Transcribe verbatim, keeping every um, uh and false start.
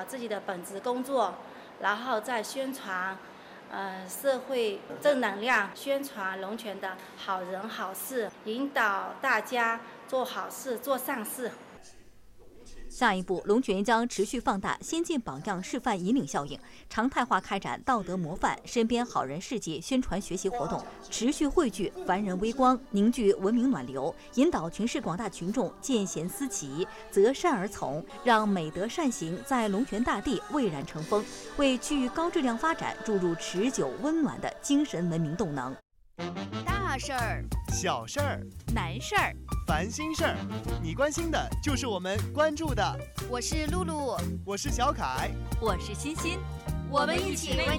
好自己的本职工作，然后再宣传呃，社会正能量，宣传龙泉的好人好事，引导大家做好事、做善事。 下一步，龙泉将持续放大先进榜样示范引领效应，常态化开展道德模范、身边好人事迹宣传学习活动，持续汇聚凡人微光，凝聚文明暖流，引导全市广大群众见贤思齐、择善而从，让美德善行在龙泉大地蔚然成风，为区域高质量发展注入持久温暖的精神文明动能。 大事儿、 小事儿、 难事儿、 烦心事儿，你关心的就是我们关注的。 我是露露， 我是小凯， 我是欣欣， 我们一起为